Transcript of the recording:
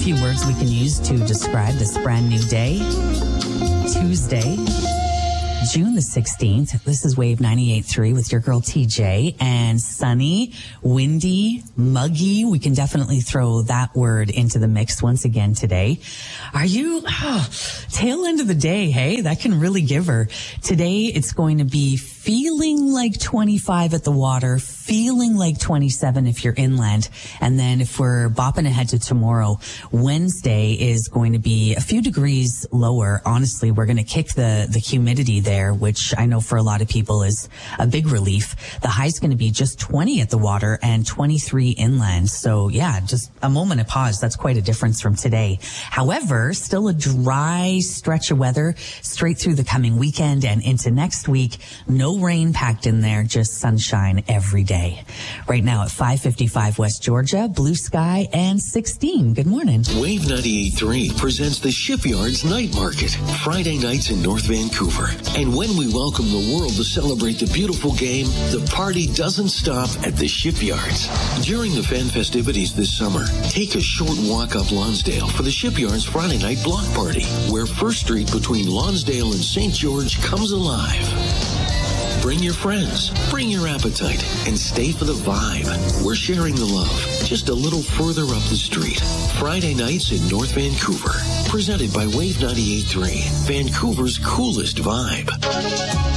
few words we can use to describe this brand new day. Tuesday, June the 16th. This is Wave 98.3 with your girl TJ. And sunny, windy, muggy. We can definitely throw that word into the mix once again today. Are you, tail end of the day, hey? That can really give her. Today, it's going to be feeling like 25 at the water, feeling like 27 if you're inland. And then if we're bopping ahead to tomorrow, Wednesday is going to be a few degrees lower. Honestly, we're going to kick the humidity there, which I know for a lot of people is a big relief. The high's going to be just 20 at the water and 23 inland. So yeah, just a moment of pause. That's quite a difference from today. However, still a dry stretch of weather straight through the coming weekend and into next week. No rain packed in there, just sunshine every day. Right now at 5:55 West Georgia, blue sky and 16. Good morning. Wave 98.3 presents the Shipyards Night Market, Friday nights in North Vancouver. And when we welcome the world to celebrate the beautiful game, the party doesn't stop at the Shipyards. During the fan festivities this summer, take a short walk up Lonsdale for the Shipyards Friday Night Block Party, where First Street between Lonsdale and St. George comes alive. Bring your friends, bring your appetite, and stay for the vibe. We're sharing the love just a little further up the street. Friday nights in North Vancouver. Presented by Wave 98.3, Vancouver's coolest vibe.